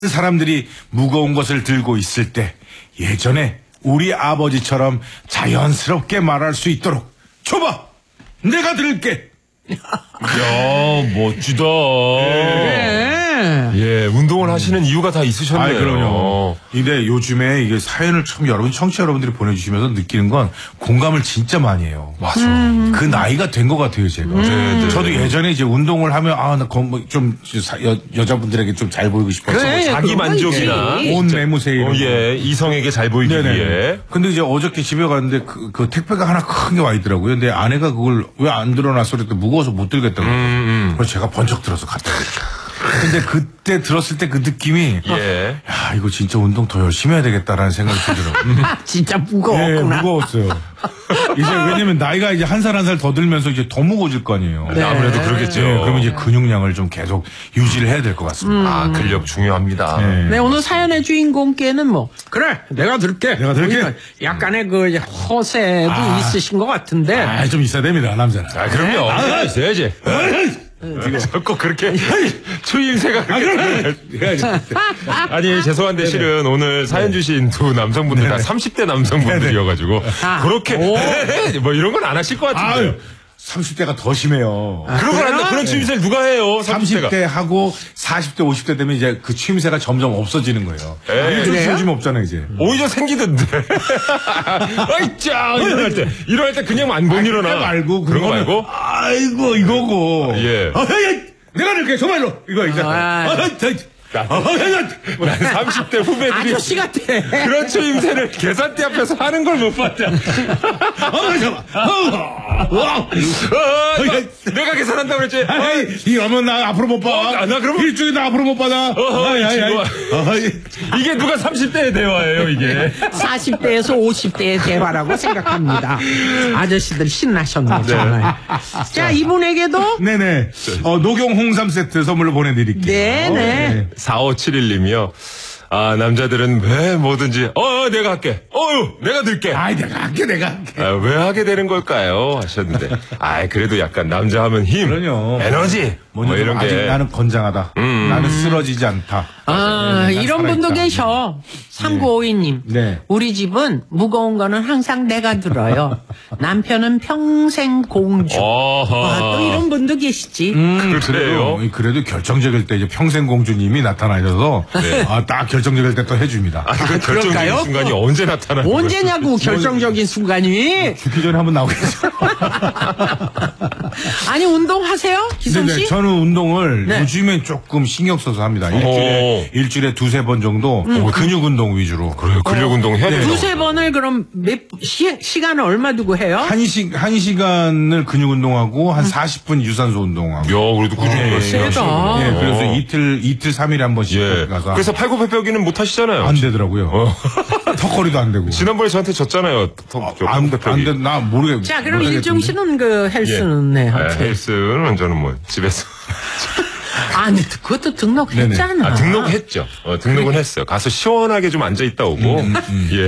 사람들이 무거운 것을 들고 있을 때 예전에 우리 아버지처럼 자연스럽게 말할 수 있도록 줘봐! 내가 들을게! 야, 멋지다. 네. 예, 운동을 하시는 이유가 다 있으셨네요. 그럼요. 근데 요즘에 이게 사연을 참 여러분, 청취자 여러분들이 보내주시면서 느끼는 건 공감을 진짜 많이 해요. 맞아. 그 나이가 된 것 같아요, 제가. 저도 예전에 이제 운동을 하면, 나 좀, 여자분들에게 좀 잘 보이고 싶어서. 그래, 자기 만족이나 온 매무새 이런 예, 이성에게 잘 보이기 위해. 근데 이제 어저께 집에 갔는데 그 택배가 하나 큰 게 와 있더라고요. 근데 아내가 그걸 왜 안 들어놨어? 그랬더니 무거워서 못 들겠다고. 그래서 제가 번쩍 들어서 갔다 왔죠. 근데 그때 들었을 때 그 느낌이 예. 야, 이거 진짜 운동 더 열심히 해야 되겠다라는 생각이 들더라고요. 진짜 무거웠구나. 네, 무거웠어요. 이제 왜냐면 나이가 이제 한 살 한 살 더 들면서 이제 더 무거워질 거 아니에요. 네. 아무래도 그러겠죠. 네, 그러면 이제 근육량을 좀 계속 유지를 해야 될 것 같습니다. 아, 근력 중요합니다. 네, 오늘 사연의 주인공께는 뭐 그래 내가 들게. 내가 들게. 우리는 약간의 그 허세도 있으신 것 같은데. 좀 있어야 됩니다, 남자는. 아, 그럼요. 있어야지. 꼭 그렇게 추임새가 아니 죄송한데 실은 오늘 사연 주신 두 남성분들 다 30대 남성분들이어가지고 그렇게 뭐 이런 건 안 하실 것 같은데요. 30대가 더 심해요. 그런 걸 한다. 그런 추임새를 누가 해요? 30대가. 30대 하고 40대, 50대 되면 이제 그 취임새가 점점 없어지는 거예요. 그래요? 요즘 없잖아요, 이제. 오히려 생기던데. 아이짜! 일어날 때 그냥 못 일어나. 말고, 그런 거 말고? 아이고, 이거고. 예. 내가 이렇게 정말로. 이거 있잖아. 난 30대 후배들이 아저씨 같아. 그런 추임새를 계산대 앞에서 하는 걸 못 봤다. 내가 계산한다고 그랬지. 이러면 나 앞으로 못 봐. 나 그러면 일주일 나 앞으로 못 받아. 이게 누가 30대의 대화예요, 이게. 40대에서 50대의 대화라고 생각합니다. 아저씨들 신나셨네, 정말. 자, 이분에게도. 네네. 녹용 홍삼 세트 선물로 보내드릴게요. 네네. 4571님이요. 아, 남자들은 왜 뭐든지, 내가 할게. 내가 들게. 내가 할게. 왜 하게 되는 걸까요? 하셨는데. 그래도 약간 남자 하면 힘. 그럼요. 에너지. 뭐 이런 아직 게. 나는 건장하다. 나는 쓰러지지 않다. 이런 분도 계셔. 3952님. 네. 우리 집은 무거운 거는 항상 내가 들어요. 남편은 평생 공주. 또 이런 분도 계시지. 그래요? 그래도 결정적일 때 이제 평생 공주님이 나타나셔서 딱 결정적일 때 또 해줍니다. 그 결정적인 그럴까요? 순간이 언제 나타나는 거예요? 언제냐고 결정적인 순간이. 죽기 전에 한번 나오겠죠. 아니 운동하세요? 기성 씨? 저는 운동을 네. 요즘에 조금 신경 써서 합니다. 일주일에 두세 번 정도 근육 운동 위주로. 그래요. 근력 운동 해야 돼요. 두세 번을 그럼 시간을 얼마 두고 해요? 한 시간을 근육 운동하고 한 40분 유산소 운동하고. 야, 그래도 꾸준히 열심히 세다. 하시는군요. 그래서 이틀 3일에 한 번씩 가서. 그래서 팔굽혀펴기는 못 하시잖아요. 안 되더라고요. 턱걸이도 안 되고. 지난번에 저한테 졌잖아요. 안 돼. 나 모르겠. 자, 그럼 일중 씨는 그 헬스는 헬스는 저는 뭐 집에서. 아니, 그것도 등록했잖아. 등록했죠. 등록은 했어요. 가서 시원하게 좀 앉아 있다 오고. 예.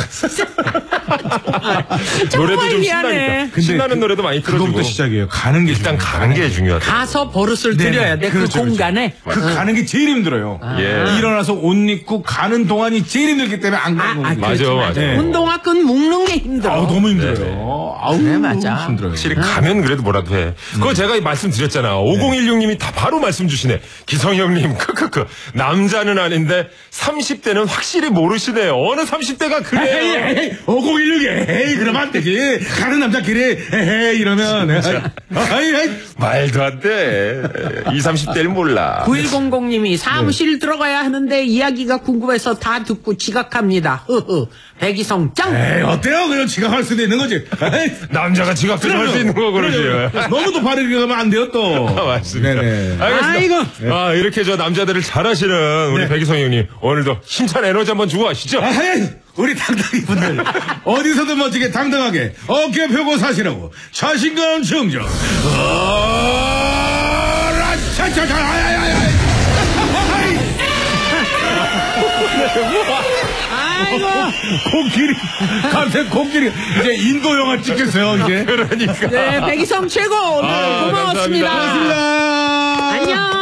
노래도 좀 신나니까. 신나는 노래도 많이 틀어주고. 그것부터 시작이에요. 가는 게 일단 가는 게 중요하다. 가서 버릇을 들여야 돼. 그렇죠, 그 공간에. 가는 게 제일 힘들어요. 일어나서 옷 입고 가는 동안이 제일 힘들기 때문에 안 가는 거예요. 맞아. 운동화 끈 묶는 게 힘들어. 너무 힘들어요. 그래, 맞아. 힘들어요. 확실히 가면 그래도 뭐라도 해. 그거 제가 말씀드렸잖아. 5016님이 다 바로 말씀 주시네. 기성이 형님, 남자는 아닌데 30대는 확실히 모르시네요. 어느 30대가 그래요? 5016에 그러면 안 되지. 가는 남자끼리 이러면 말도 안 돼. 20, 30대를 몰라. 9100님이 사무실 들어가야 하는데 이야기가 궁금해서 다 듣고 지각합니다. 백이성 짱. 어때요? 그냥 지각할 수도 있는 거지. 남자가 지각 좀 할 수 있는 거 그러지. 너무 또 바르게 가면 안 돼요 또. 맞습니다. 네네. 아이고. 이렇게 저 남자들을 잘하시는 우리 백이성 형님 오늘도 힘찬 에너지 한번 주고 가시죠. 우리 당당히 분들 어디서든 멋지게 당당하게 어깨 펴고 사시라고 자신감 충전. 아이고. 코끼리 갑자기 코끼리 이제 인도 영화 찍겠어요 이제. 그러니까. 네, 백이성 최고. 오늘 고마웠습니다. 감사합니다. 고맙습니다. 안녕.